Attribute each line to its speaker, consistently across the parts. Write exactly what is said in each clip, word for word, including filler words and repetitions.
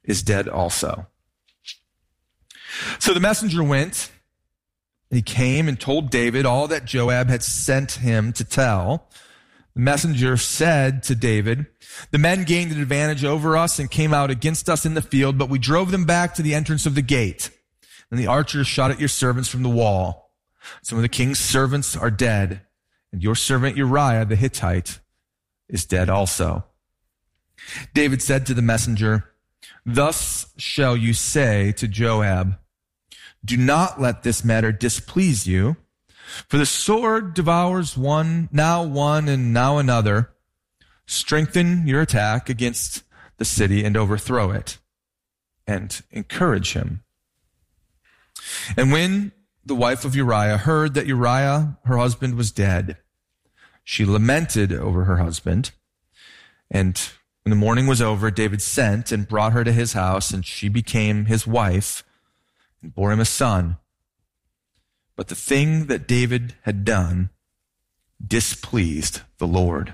Speaker 1: is dead also. So the messenger went, and he came and told David all that Joab had sent him to tell. The messenger said to David, the men gained an advantage over us and came out against us in the field, but we drove them back to the entrance of the gate. And the archers shot at your servants from the wall. Some of the king's servants are dead, and your servant Uriah the Hittite is dead also. David said to the messenger, thus shall you say to Joab, do not let this matter displease you, for the sword devours one, now one and now another. Strengthen your attack against the city and overthrow it, and encourage him. And when the wife of Uriah heard that Uriah, her husband, was dead, she lamented over her husband. And when the mourning was over, David sent and brought her to his house, and she became his wife and bore him a son. But the thing that David had done displeased the Lord.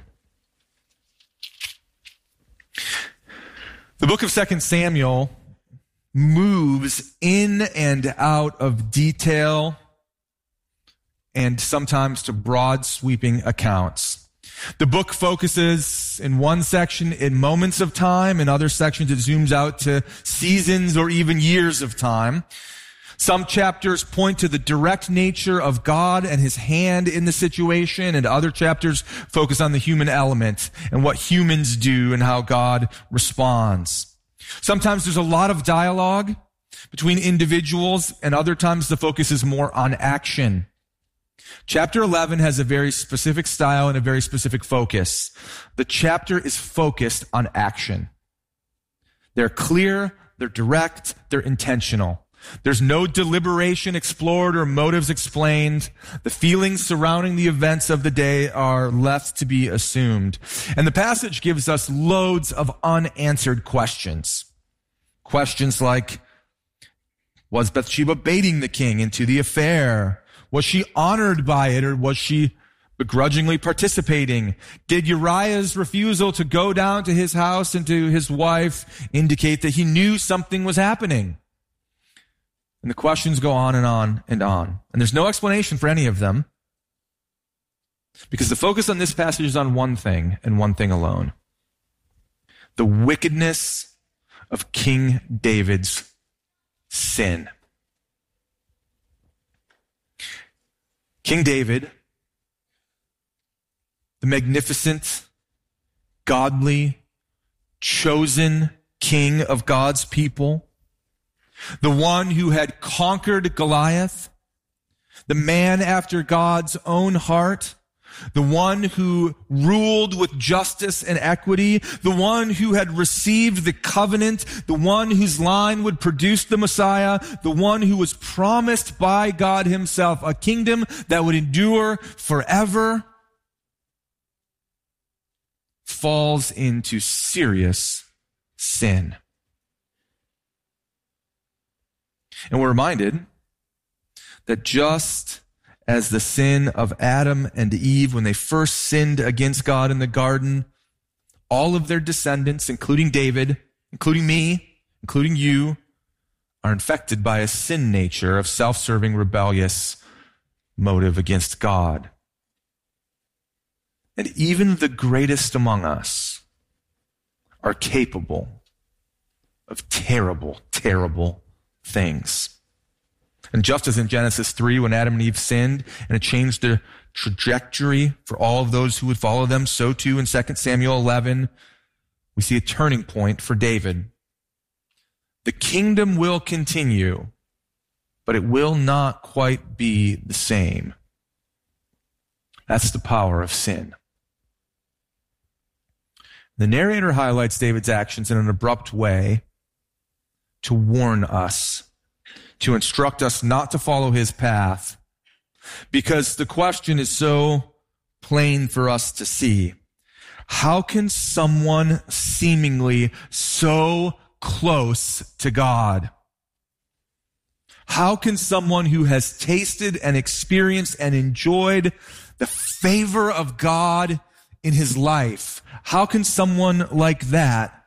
Speaker 1: The book of Second Samuel moves in and out of detail and sometimes to broad sweeping accounts. The book focuses in one section in moments of time, in other sections it zooms out to seasons or even years of time. Some chapters point to the direct nature of God and his hand in the situation, and other chapters focus on the human element and what humans do and how God responds. Sometimes there's a lot of dialogue between individuals, and other times the focus is more on action. Chapter eleven has a very specific style and a very specific focus. The chapter is focused on action. They're clear, they're direct, they're intentional. There's no deliberation explored or motives explained. The feelings surrounding the events of the day are left to be assumed. And the passage gives us loads of unanswered questions. Questions like, was Bathsheba baiting the king into the affair? Was she honored by it, or was she begrudgingly participating? Did Uriah's refusal to go down to his house and to his wife indicate that he knew something was happening? And the questions go on and on and on. And there's no explanation for any of them, because the focus on this passage is on one thing and one thing alone: the wickedness of King David's sin. King David, the magnificent, godly, chosen king of God's people, the one who had conquered Goliath, the man after God's own heart, the one who ruled with justice and equity, the one who had received the covenant, the one whose line would produce the Messiah, the one who was promised by God himself a kingdom that would endure forever, falls into serious sin. And we're reminded that just as the sin of Adam and Eve, when they first sinned against God in the garden, all of their descendants, including David, including me, including you, are infected by a sin nature of self-serving, rebellious motive against God. And even the greatest among us are capable of terrible, terrible things. And just as in Genesis three, when Adam and Eve sinned and it changed the trajectory for all of those who would follow them, so too in Second Samuel eleven, we see a turning point for David. The kingdom will continue, but it will not quite be the same. That's the power of sin. The narrator highlights David's actions in an abrupt way to warn us, to instruct us not to follow his path, because the question is so plain for us to see. How can someone seemingly so close to God, how can someone who has tasted and experienced and enjoyed the favor of God in his life, how can someone like that